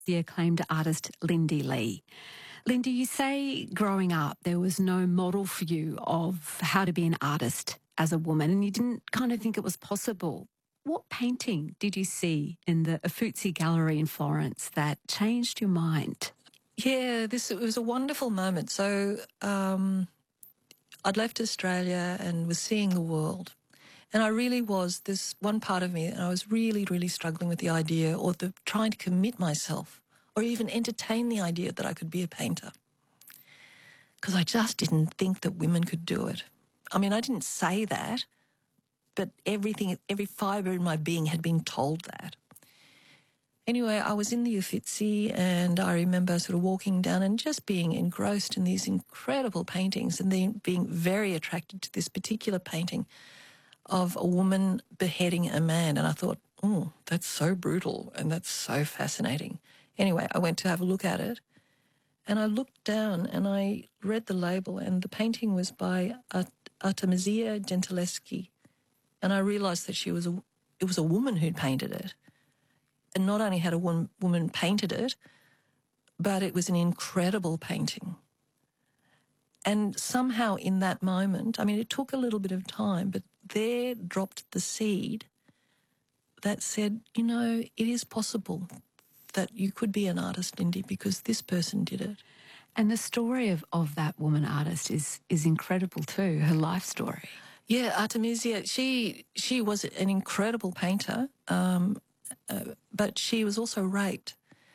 the acclaimed artist Lindy Lee. Lindy, you say growing up there was no model for you of how to be an artist as a woman and you didn't kind of think it was possible. What painting did you see in the Uffizi Gallery in Florence that changed your mind? Yeah, it was a wonderful moment. So I'd left Australia and was seeing the world. And I really was, this one part of me, and I was really, really struggling with the idea or trying to commit myself or even entertain the idea that I could be a painter. Because I just didn't think that women could do it. I mean, I didn't say that, but every fibre in my being had been told that. Anyway, I was in the Uffizi and I remember sort of walking down and just being engrossed in these incredible paintings and then being very attracted to this particular painting of a woman beheading a man. And I thought, oh, that's so brutal and that's so fascinating. Anyway, I went to have a look at it and I looked down and I read the label and the painting was by Artemisia Gentileschi. And I realised that it was a woman who'd painted it. And not only had a woman painted it, but it was an incredible painting. And somehow in that moment, I mean, it took a little bit of time, but there dropped the seed that said, you know, it is possible that you could be an artist, Lindy, because this person did it. And the story of that woman artist is incredible too, her life story. Yeah, Artemisia, she was an incredible painter, but she was also raped.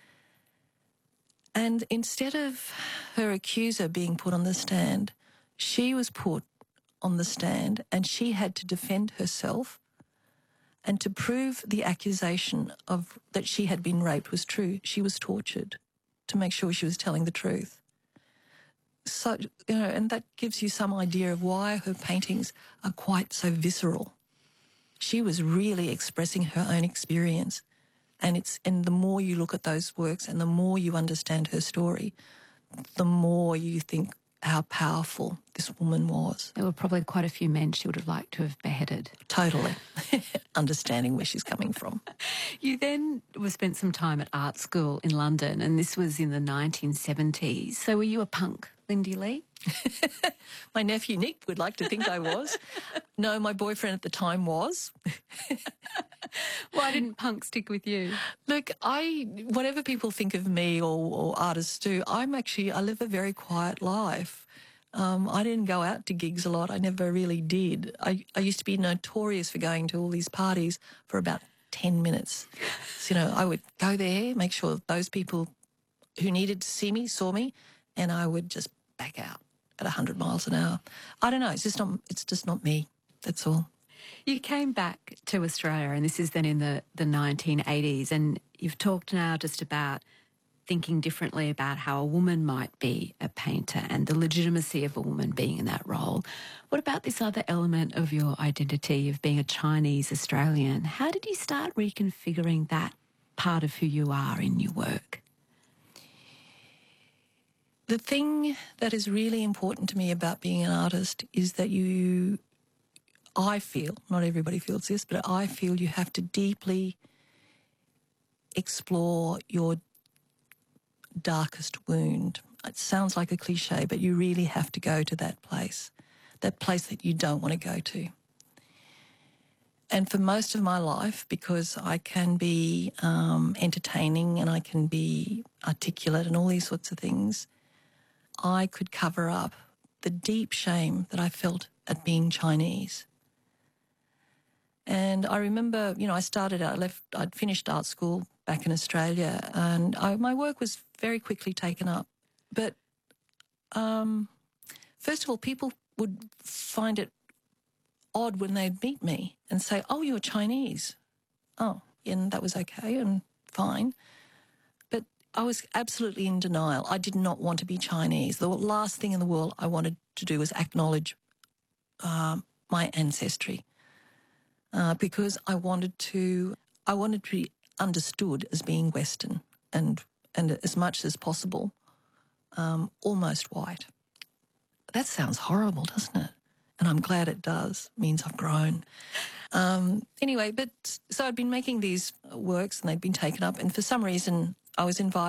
And instead of her accuser being put on the stand, she was put on the stand and she had to defend herself and to prove the accusation of that she had been raped was true. She was tortured to make sure she was telling the truth. So, you know, and that gives you some idea of why her paintings are quite so visceral. She was really expressing her own experience. And the more you look at those works and the more you understand her story, the more you think how powerful this woman was. There were probably quite a few men she would have liked to have beheaded. Totally. Understanding where she's coming from. You then spent some time at art school in London, and this was in the 1970s. So were you a punk, Lindy Lee? My nephew Nick would like to think I was. No, my boyfriend at the time was. Why didn't punk stick with you? Look, whatever people think of me or artists do, I live a very quiet life. I didn't go out to gigs a lot. I never really did. I used to be notorious for going to all these parties for about 10 minutes. So, you know, I would go there, make sure those people who needed to see me saw me, and I would just back out at 100 miles an hour. I don't know. It's just not me. That's all. You came back to Australia, and this is then in the 1980s, and you've talked now just about thinking differently about how a woman might be a painter and the legitimacy of a woman being in that role. What about this other element of your identity of being a Chinese Australian? How did you start reconfiguring that part of who you are in your work? The thing that is really important to me about being an artist is that I feel, not everybody feels this, but I feel you have to deeply explore your darkest wound. It sounds like a cliche, but you really have to go to that place that you don't want to go to. And for most of my life, because I can be entertaining and I can be articulate and all these sorts of things, I could cover up the deep shame that I felt at being Chinese. And I remember, you know, I'd finished art school back in Australia and my work was very quickly taken up. But first of all, people would find it odd when they'd meet me and say, oh, you're Chinese. Oh, and that was okay and fine. But I was absolutely in denial. I did not want to be Chinese. The last thing in the world I wanted to do was acknowledge my ancestry. Because I wanted to be understood as being Western and as much as possible, almost white. That sounds horrible, doesn't it? And I'm glad it does. It means I've grown. Anyway, so I'd been making these works and they'd been taken up, and for some reason I was invited